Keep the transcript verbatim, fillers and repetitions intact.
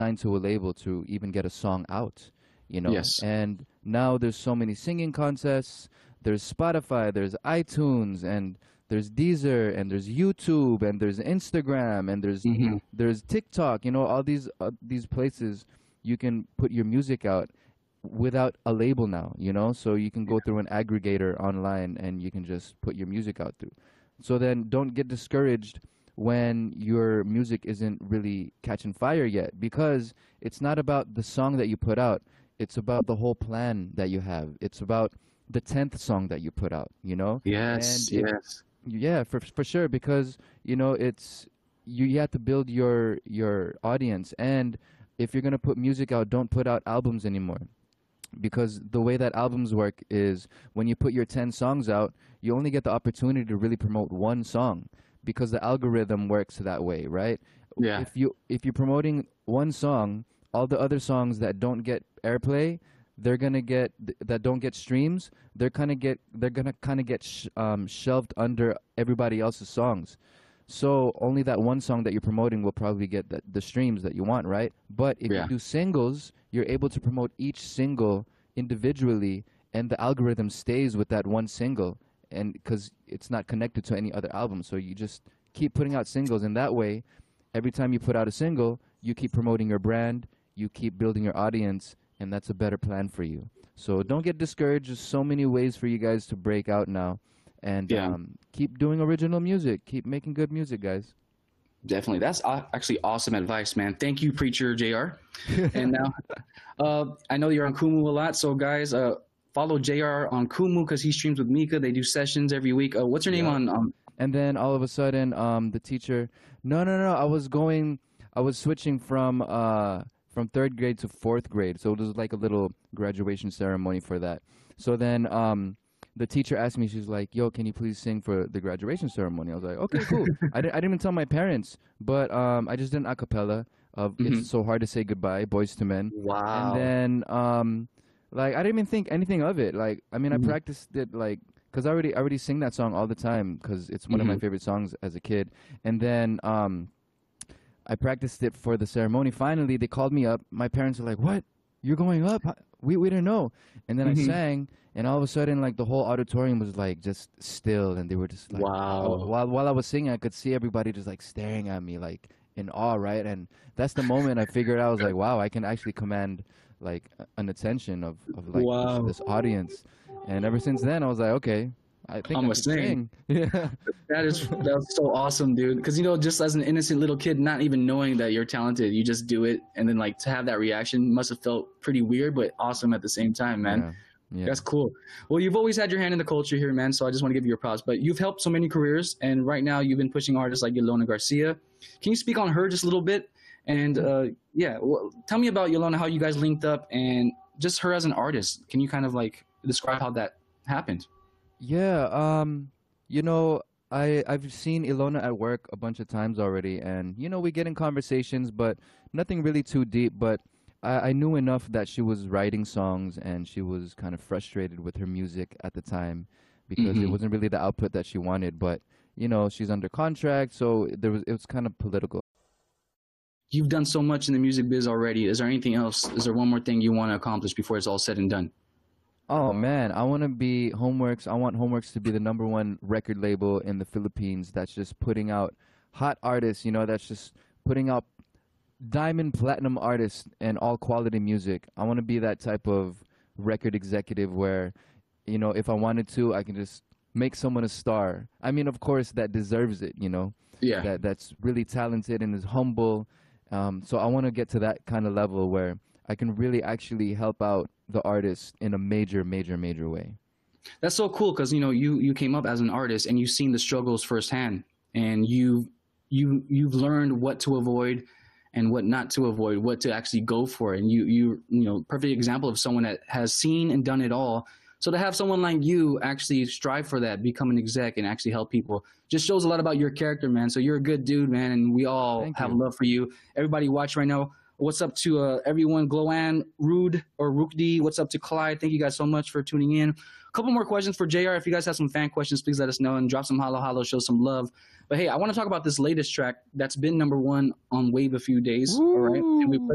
signed to a label to even get a song out, you know. Yes. And now there's so many singing contests. There's Spotify, there's iTunes, and there's Deezer, and there's YouTube, and there's Instagram, and there's Hmm. there's TikTok. You know, all these uh, these places you can put your music out without a label now. You know, so you can go through an aggregator online, and you can just put your music out through. So then, don't get discouraged when your music isn't really catching fire yet, because it's not about the song that you put out. It's about the whole plan that you have. It's about the tenth song that you put out, you know? And Yes. it, Yes. yeah, for for sure, because you know it's you, you have to build your your audience. And if you're going to put music out, don't put out albums anymore, because the way that albums work is when you put your ten songs out, you only get the opportunity to really promote one song, because the algorithm works that way, right? Yeah. If you if you're promoting one song, all the other songs that don't get airplay, they're gonna get that don't get streams, they're kind of get they're gonna kind of get sh- um, shelved under everybody else's songs. So only that one song that you're promoting will probably get the, the streams that you want, right? But if you Yeah. do singles, you're able to promote each single individually, and the algorithm stays with that one single, and because it's not connected to any other album, so you just keep putting out singles, and that way, every time you put out a single, you keep promoting your brand, you keep building your audience, and that's a better plan for you. So don't get discouraged. There's so many ways for you guys to break out now, and Yeah. um, keep doing original music. Keep making good music, guys. Definitely. That's aw- actually awesome advice, man. Thank you, Preacher J R. And now, uh, I know you're on Kumu a lot, so guys, uh, follow J R on Kumu because he streams with Mika. They do sessions every week. Uh, what's your name Yep. on? Um, And then all of a sudden, um, the teacher, no, no, no, I was going, I was switching from uh, from third grade to fourth grade, so it was like a little graduation ceremony for that. So then, um, the teacher asked me, she's like, "Yo, can you please sing for the graduation ceremony?" I was like, "Okay, cool." I didn't, I didn't even tell my parents, but um, I just did an a cappella of mhm. "It's So Hard to Say Goodbye," Boys to Men, and Wow. then um, like I didn't even think anything of it. Like, I mean, I Mhm. practiced it like because I already I already sing that song all the time because it's one of my Mhm. favorite songs as a kid. And then um, I practiced it for the ceremony. Finally, they called me up. My parents were like, "What? You're going up? How- We we didn't know." And then I Mhm. sang, and all of a sudden, like the whole auditorium was like just still, and they were just like, I, Wow. while while I was singing, I could see everybody just like staring at me, like in awe, right? And that's the moment I figured out. I was like, "Wow, I can actually command like a- an attention of of like this, Wow. this audience." And ever since then, I was like, "Okay, I think I'm I a could sing. sing." Yeah. That is that's so awesome, dude. Because you know, just as an innocent little kid, not even knowing that you're talented, you just do it, and then like to have that reaction must have felt pretty weird, but awesome at the same time, man. Yeah. Yeah. That's cool. Well, you've always had your hand in the culture here, man. So I just want to give you your props. But you've helped so many careers, and right now you've been pushing artists like Yolanda Garcia. Can you speak on her just a little bit? And uh, yeah, well, tell me about Yolanda, how you guys linked up, and just her as an artist. Can you kind of like describe how that happened? Yeah, um, you know, I I've seen Ilona at work a bunch of times already, and you know, we get in conversations, but nothing really too deep. But I, I knew enough that she was writing songs and she was kind of frustrated with her music at the time because it Hmm. wasn't really the output that she wanted. But you know, she's under contract, so there was it was kind of political. You've done so much in the music biz already. Is there anything else? Is there one more thing you want to accomplish before it's all said and done? Oh man, I want to be Homeworks. I want Homeworks to be the number one record label in the Philippines that's just putting out hot artists, you know, that's just putting out diamond platinum artists and all quality music. I want to be that type of record executive where, you know, if I wanted to, I can just make someone a star. I mean, of course, that deserves it, you know, Yeah. that that's really talented and is humble. Um, so I want to get to that kind of level where I can really actually help out the artist in a major, major, major way. That's so cool because you know you you came up as an artist and you've seen the struggles firsthand, and you you you've learned what to avoid and what not to avoid, what to actually go for, and you you you know perfect example of someone that has seen and done it all. So to have someone like you actually strive for that, become an exec, and actually help people, just shows a lot about your character, man. So you're a good dude, man, and we all Thank have you. love for you. Everybody watch right now. What's up to uh, everyone? Gloan, Rude, or Rookdi? What's up to Clyde? Thank you guys so much for tuning in. A couple more questions for J R. If you guys have some fan questions, please let us know and drop some hollow hollow, show some love. But hey, I want to talk about this latest track that's been number one on Wave a few days. All right, and we Woo!